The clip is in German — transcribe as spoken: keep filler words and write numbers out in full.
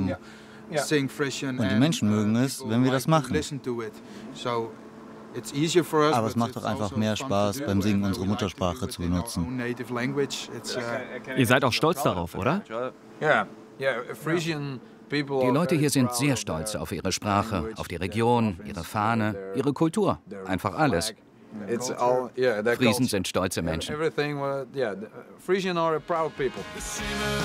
singen. Und die Menschen mögen es, wenn wir das machen. Aber es macht doch einfach mehr Spaß, beim Singen unsere Muttersprache zu benutzen. Ihr seid auch stolz darauf, oder? Die Leute hier sind sehr stolz auf ihre Sprache, auf die Region, ihre Fahne, ihre Kultur, einfach alles. Friesen sind stolze Menschen.